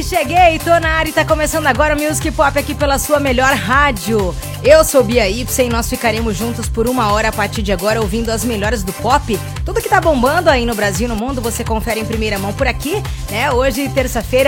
Cheguei, tô na área e tá começando agora o Music Pop aqui pela sua melhor rádio. Eu sou Bia Y e nós ficaremos juntos por 1 hora a partir de agora ouvindo as melhores do pop. Tudo que tá bombando aí no Brasil e no mundo você confere em primeira mão por aqui, né? Hoje, terça-feira,